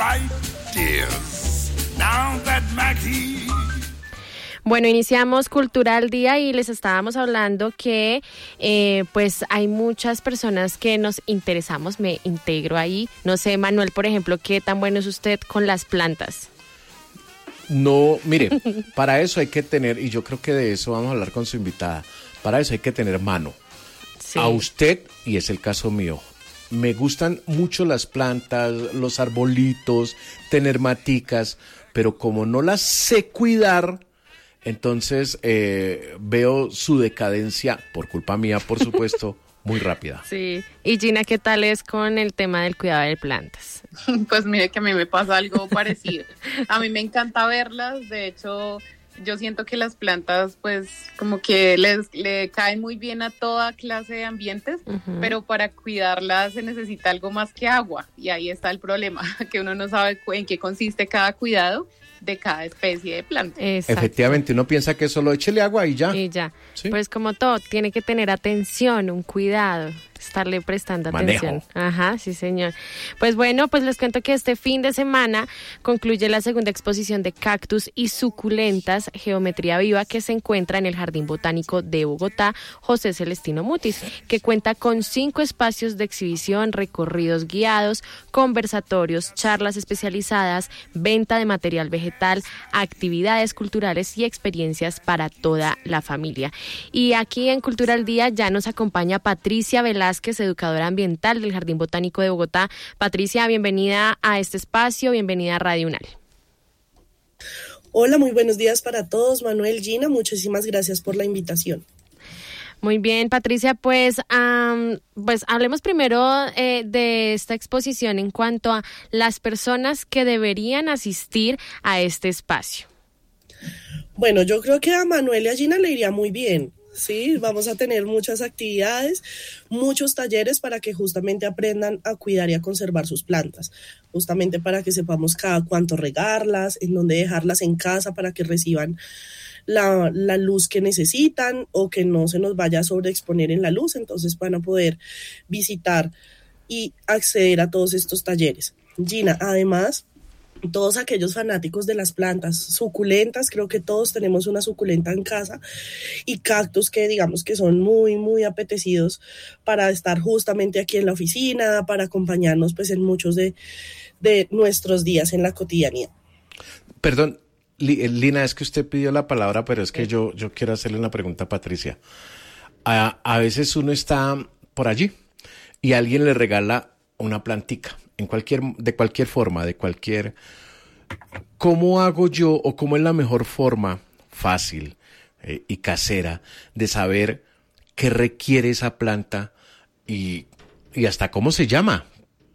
right, dears. Now that Mackie... Bueno, iniciamos Cultura al Día y les estábamos hablando que pues hay muchas personas que nos interesamos, me integro ahí. No sé, Manuel, por ejemplo, ¿qué tan bueno es usted con las plantas? No, mire, para eso hay que tener, y yo creo que de eso vamos a hablar con su invitada, para eso hay que tener mano. Sí. A usted, y es el caso mío, me gustan mucho las plantas, los arbolitos, tener maticas, pero como no las sé cuidar, entonces veo su decadencia, por culpa mía, por supuesto, muy rápida. Sí. Y Gina, ¿qué tal es con el tema del cuidado de plantas? Pues mire que a mí me pasa algo parecido. A mí me encanta verlas, de hecho... Yo siento que las plantas, pues, como que le caen muy bien a toda clase de ambientes, pero para cuidarlas se necesita algo más que agua. Y ahí está el problema, que uno no sabe en qué consiste cada cuidado de cada especie de planta. Exacto. Efectivamente, uno piensa que solo échele agua y ya. Y ya. ¿Sí? Pues como todo, tiene que tener atención, un cuidado, estarle prestando atención. Ajá, sí señor. Pues bueno, pues les cuento que este fin de semana concluye la segunda exposición de cactus y suculentas Geometría Viva que se encuentra en el Jardín Botánico de Bogotá, José Celestino Mutis, que cuenta con 5 espacios de exhibición, recorridos guiados, conversatorios, charlas especializadas, venta de material vegetal, actividades culturales y experiencias para toda la familia. Y aquí en Cultura al Día ya nos acompaña Patricia Velázquez, educadora ambiental del Jardín Botánico de Bogotá. Patricia, bienvenida a este espacio, bienvenida a Radio UNAL. Hola, muy buenos días para todos. Manuel, Gina, muchísimas gracias por la invitación. Muy bien, Patricia, pues hablemos primero de esta exposición en cuanto a las personas que deberían asistir a este espacio. Bueno, yo creo que a Manuel y a Gina le iría muy bien. Sí, vamos a tener muchas actividades, muchos talleres para que justamente aprendan a cuidar y a conservar sus plantas, justamente para que sepamos cada cuánto regarlas, en dónde dejarlas en casa para que reciban la luz que necesitan o que no se nos vaya a sobreexponer en la luz, entonces van a poder visitar y acceder a todos estos talleres. Gina, además, todos aquellos fanáticos de las plantas suculentas, creo que todos tenemos una suculenta en casa, y cactus que digamos que son muy, muy apetecidos para estar justamente aquí en la oficina, para acompañarnos pues en muchos de nuestros días en la cotidianidad. Perdón, Lina, es que usted pidió la palabra, pero es que yo quiero hacerle una pregunta a Patricia. A veces uno está por allí y alguien le regala una plantica, de cualquier forma, ¿cómo hago yo o cómo es la mejor forma fácil y casera de saber qué requiere esa planta y hasta cómo se llama?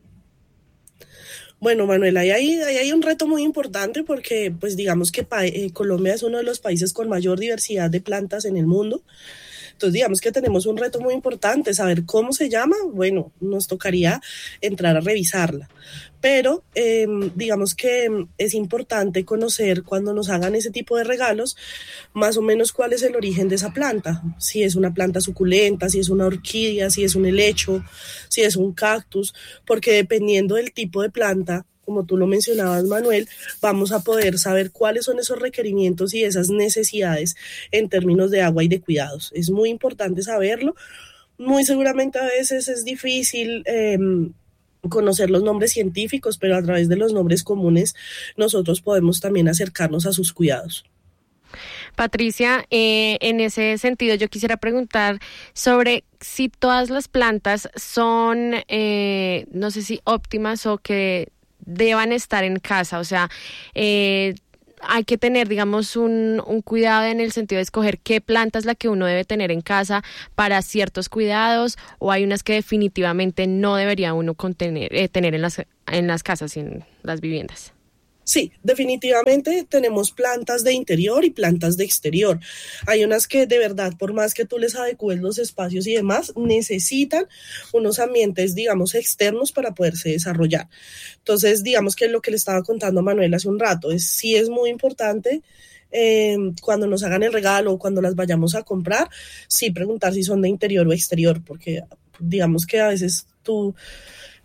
Bueno, Manuel, ahí hay un reto muy importante porque pues digamos que Colombia es uno de los países con mayor diversidad de plantas en el mundo. Entonces, digamos que tenemos un reto muy importante, saber cómo se llama. Bueno, nos tocaría entrar a revisarla. Pero digamos que es importante conocer cuando nos hagan ese tipo de regalos, más o menos cuál es el origen de esa planta. Si es una planta suculenta, si es una orquídea, si es un helecho, si es un cactus, porque dependiendo del tipo de planta, como tú lo mencionabas, Manuel, vamos a poder saber cuáles son esos requerimientos y esas necesidades en términos de agua y de cuidados. Es muy importante saberlo. Muy seguramente a veces es difícil conocer los nombres científicos, pero a través de los nombres comunes nosotros podemos también acercarnos a sus cuidados. Patricia, en ese sentido yo quisiera preguntar sobre si todas las plantas son, no sé si óptimas o que deban estar en casa, o sea, hay que tener, digamos, un cuidado en el sentido de escoger qué planta es la que uno debe tener en casa para ciertos cuidados, o hay unas que definitivamente no debería uno tener en las casas, en las viviendas. Sí, definitivamente tenemos plantas de interior y plantas de exterior. Hay unas que de verdad, por más que tú les adecues los espacios y demás, necesitan unos ambientes, digamos, externos para poderse desarrollar. Entonces, digamos que lo que le estaba contando a Manuel hace un rato, sí es muy importante cuando nos hagan el regalo o cuando las vayamos a comprar, sí preguntar si son de interior o exterior, porque digamos que a veces tú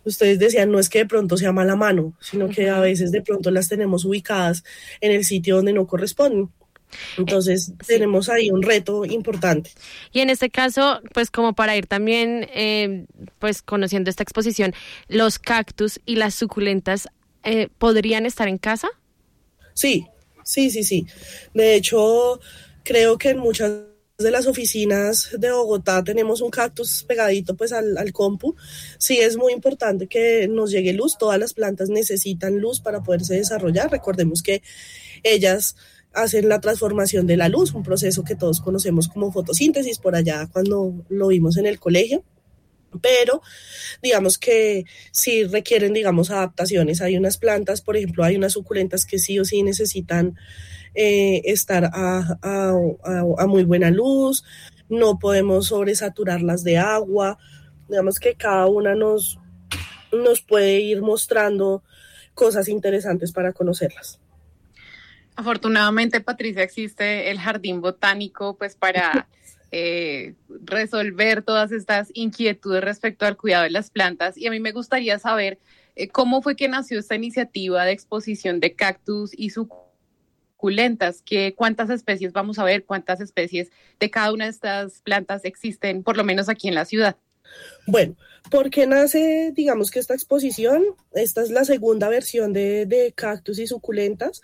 ustedes decían, no es que de pronto sea mala mano, sino que a veces de pronto las tenemos ubicadas en el sitio donde no corresponden. Entonces tenemos ahí un reto importante. Y en este caso, pues como para ir también pues conociendo esta exposición, ¿los cactus y las suculentas podrían estar en casa? Sí. De hecho, creo que en muchas de las oficinas de Bogotá tenemos un cactus pegadito pues al compu. Sí, es muy importante que nos llegue luz. Todas las plantas necesitan luz para poderse desarrollar. Recordemos que ellas hacen la transformación de la luz, un proceso que todos conocemos como fotosíntesis por allá cuando lo vimos en el colegio. Pero digamos que sí requieren, digamos, adaptaciones. Hay unas plantas, por ejemplo, hay unas suculentas que sí o sí necesitan estar a muy buena luz, no podemos sobresaturarlas de agua. Digamos que cada una nos puede ir mostrando cosas interesantes para conocerlas. Afortunadamente, Patricia, existe el jardín botánico pues para resolver todas estas inquietudes respecto al cuidado de las plantas. Y a mí me gustaría saber cómo fue que nació esta iniciativa de exposición de cactus y suculentas, cuántas especies vamos a ver, cuántas especies de cada una de estas plantas existen, por lo menos aquí en la ciudad. Bueno, ¿por qué nace, digamos que esta exposición? Esta es la segunda versión de cactus y suculentas.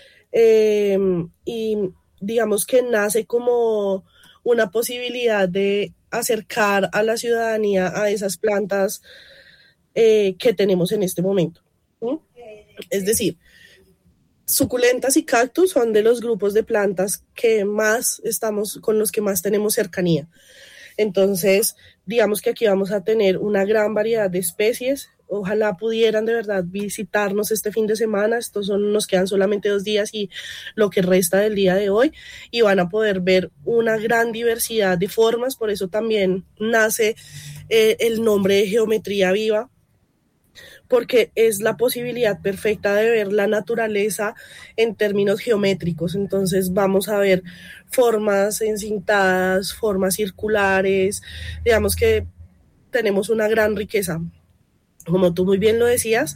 Y digamos que nace como una posibilidad de acercar a la ciudadanía a esas plantas que tenemos en este momento. Es decir, suculentas y cactus son de los grupos de plantas con los que más tenemos cercanía. Entonces, digamos que aquí vamos a tener una gran variedad de especies. Ojalá pudieran de verdad visitarnos este fin de semana. Nos quedan solamente 2 días y lo que resta del día de hoy, y van a poder ver una gran diversidad de formas. Por eso también nace el nombre de Geometría Viva, porque es la posibilidad perfecta de ver la naturaleza en términos geométricos. Entonces vamos a ver formas encintadas, formas circulares. Digamos que tenemos una gran riqueza. Como tú muy bien lo decías,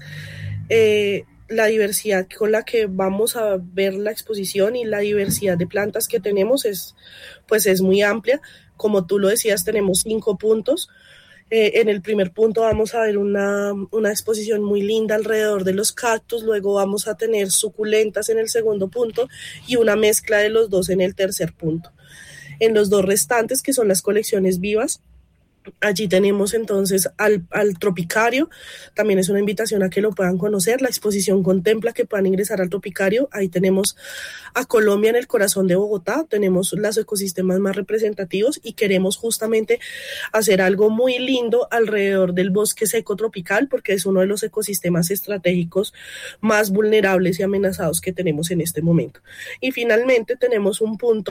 la diversidad con la que vamos a ver la exposición y la diversidad de plantas que tenemos es muy amplia. Como tú lo decías, tenemos 5 puntos. En el primer punto vamos a ver una exposición muy linda alrededor de los cactus, luego vamos a tener suculentas en el segundo punto y una mezcla de los dos en el tercer punto. En los 2 restantes, que son las colecciones vivas, allí tenemos entonces al Tropicario. También es una invitación a que lo puedan conocer. La exposición contempla que puedan ingresar al Tropicario. Ahí tenemos a Colombia en el corazón de Bogotá, tenemos los ecosistemas más representativos y queremos justamente hacer algo muy lindo alrededor del bosque seco tropical, porque es uno de los ecosistemas estratégicos más vulnerables y amenazados que tenemos en este momento. Y finalmente tenemos un punto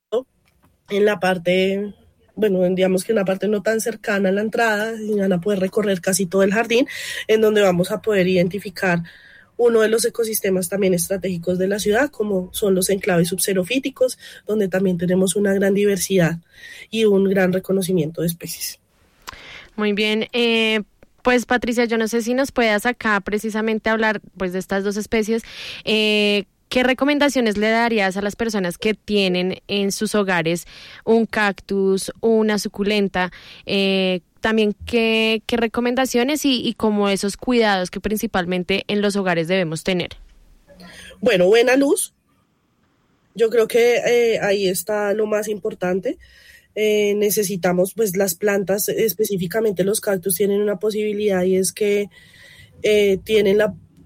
en la parte... digamos que una parte no tan cercana a la entrada, y van a poder recorrer casi todo el jardín, en donde vamos a poder identificar uno de los ecosistemas también estratégicos de la ciudad, como son los enclaves subxerofíticos, donde también tenemos una gran diversidad y un gran reconocimiento de especies. Muy bien, pues Patricia, yo no sé si nos puedas acá precisamente hablar pues de estas 2 especies. ¿Qué recomendaciones le darías a las personas que tienen en sus hogares un cactus, una suculenta? También, ¿qué recomendaciones y como esos cuidados que principalmente en los hogares debemos tener? Bueno, buena luz. Yo creo que ahí está lo más importante. Necesitamos, pues las plantas, específicamente los cactus, tienen una posibilidad, y es que tienen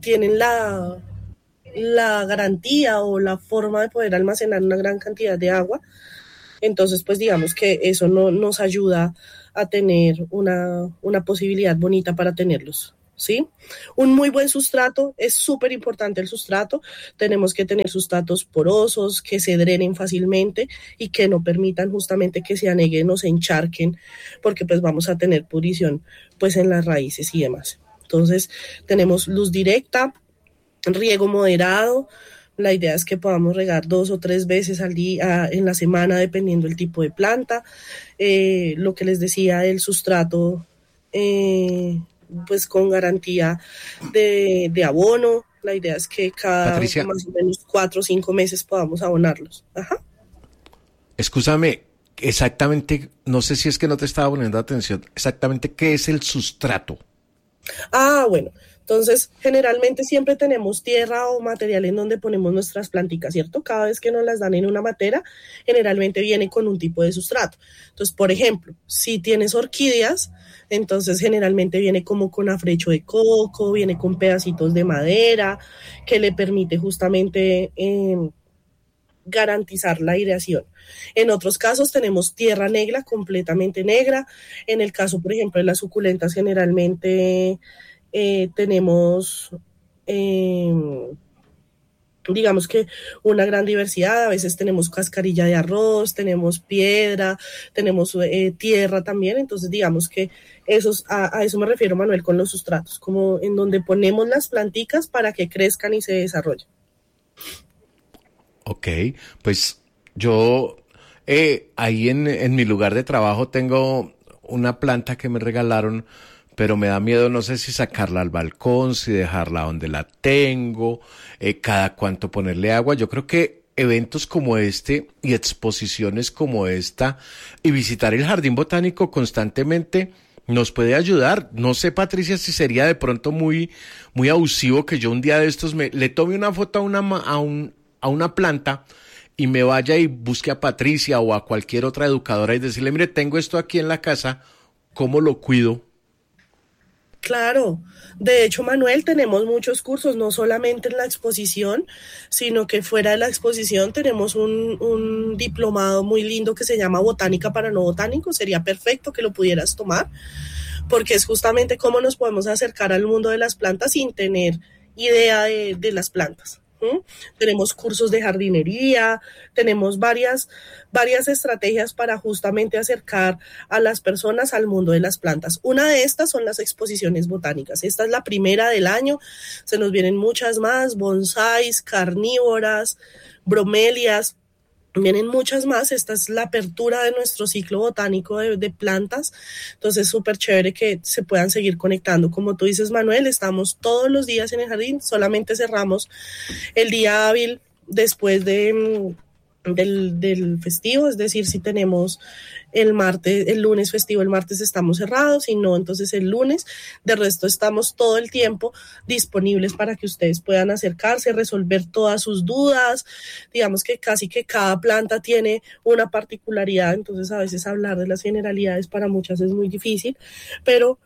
la garantía o la forma de poder almacenar una gran cantidad de agua. Entonces, pues digamos que eso nos ayuda a tener una posibilidad bonita para tenerlos, ¿sí? Un muy buen sustrato, es súper importante el sustrato. Tenemos que tener sustratos porosos, que se drenen fácilmente y que no permitan justamente que se aneguen o se encharquen, porque pues vamos a tener pudrición pues en las raíces y demás. Entonces, tenemos luz directa, riego moderado. La idea es que podamos regar 2 o 3 veces al día, en la semana, dependiendo del tipo de planta. Lo que les decía del sustrato pues con garantía de abono. La idea es que cada Patricia, más o menos 4 o 5 meses podamos abonarlos. Ajá. Escúchame, exactamente, no sé si es que no te estaba poniendo atención, exactamente qué es el sustrato. Bueno, entonces generalmente siempre tenemos tierra o material en donde ponemos nuestras planticas, ¿cierto? Cada vez que nos las dan en una matera, generalmente viene con un tipo de sustrato. Entonces, por ejemplo, si tienes orquídeas, entonces generalmente viene como con afrecho de coco, viene con pedacitos de madera, que le permite justamente garantizar la aireación. En otros casos tenemos tierra negra, completamente negra. En el caso, por ejemplo, de las suculentas, generalmente tenemos, digamos que una gran diversidad. A veces tenemos cascarilla de arroz, tenemos piedra, tenemos tierra también. Entonces, digamos que a eso me refiero, Manuel, con los sustratos, como en donde ponemos las planticas para que crezcan y se desarrollen. Ok, pues yo ahí en mi lugar de trabajo tengo una planta que me regalaron, pero me da miedo, no sé si sacarla al balcón, si dejarla donde la tengo, cada cuánto ponerle agua. Yo creo que eventos como este y exposiciones como esta y visitar el jardín botánico constantemente nos puede ayudar. No sé, Patricia, si sería de pronto muy abusivo que yo un día de estos le tome una foto a una planta y me vaya y busque a Patricia o a cualquier otra educadora y decirle, mire, tengo esto aquí en la casa, ¿cómo lo cuido? Claro, de hecho, Manuel, tenemos muchos cursos, no solamente en la exposición, sino que fuera de la exposición tenemos un diplomado muy lindo que se llama Botánica para no botánicos. Sería perfecto que lo pudieras tomar, porque es justamente cómo nos podemos acercar al mundo de las plantas sin tener idea de las plantas. Tenemos cursos de jardinería, tenemos varias estrategias para justamente acercar a las personas al mundo de las plantas. Una de estas son las exposiciones botánicas. Esta es la primera del año, se nos vienen muchas más, bonsáis, carnívoras, bromelias. Vienen muchas más. Esta es la apertura de nuestro ciclo botánico de plantas. Entonces es súper chévere que se puedan seguir conectando. Como tú dices, Manuel, estamos todos los días en el jardín, solamente cerramos el día hábil después del festivo, es decir, si tenemos el lunes festivo, el martes estamos cerrados, si no, entonces el lunes. De resto estamos todo el tiempo disponibles para que ustedes puedan acercarse, resolver todas sus dudas. Digamos que casi que cada planta tiene una particularidad, entonces a veces hablar de las generalidades para muchas es muy difícil, pero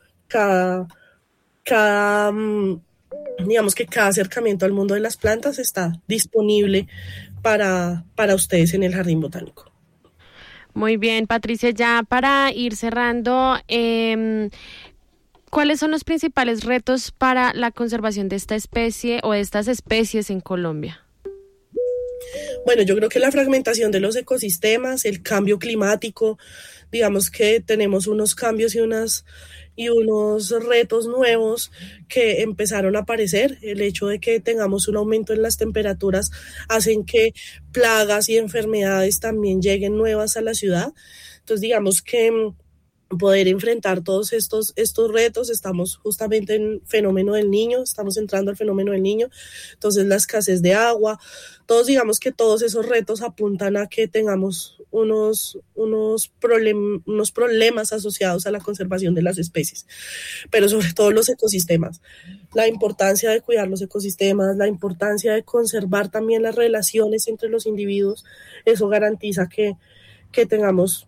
digamos que cada acercamiento al mundo de las plantas está disponible para ustedes en el Jardín Botánico. Muy bien, Patricia, ya para ir cerrando, ¿cuáles son los principales retos para la conservación de esta especie o de estas especies en Colombia? Bueno, yo creo que la fragmentación de los ecosistemas, el cambio climático, digamos que tenemos unos cambios y unos retos nuevos que empezaron a aparecer. El hecho de que tengamos un aumento en las temperaturas hacen que plagas y enfermedades también lleguen nuevas a la ciudad. Entonces, digamos que poder enfrentar todos estos retos, estamos justamente en fenómeno del Niño, estamos entrando al fenómeno del Niño, entonces la escasez de agua, digamos que todos esos retos apuntan a que tengamos unos problemas asociados a la conservación de las especies, pero sobre todo los ecosistemas, la importancia de cuidar los ecosistemas, la importancia de conservar también las relaciones entre los individuos. Eso garantiza que tengamos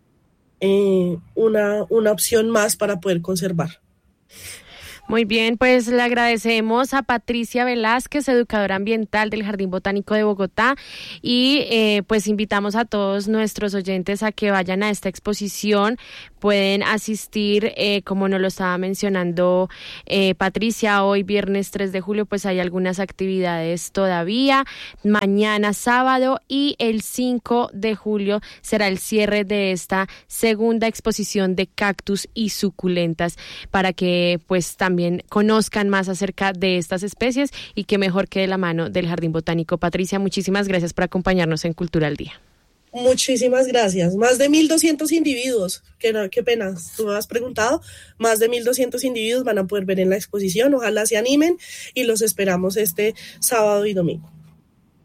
una opción más para poder conservar. Muy bien, pues le agradecemos a Patricia Velázquez, educadora ambiental del Jardín Botánico de Bogotá, y pues invitamos a todos nuestros oyentes a que vayan a esta exposición. Pueden asistir, como nos lo estaba mencionando Patricia, hoy viernes 3 de julio pues hay algunas actividades todavía, mañana sábado y el 5 de julio será el cierre de esta segunda exposición de cactus y suculentas, para que pues también conozcan más acerca de estas especies y que mejor que de la mano del Jardín Botánico. Patricia, muchísimas gracias por acompañarnos en Cultura al Día. Muchísimas gracias. Más de 1.200 individuos, qué pena, tú me has preguntado, más de 1.200 individuos van a poder ver en la exposición, ojalá se animen y los esperamos este sábado y domingo.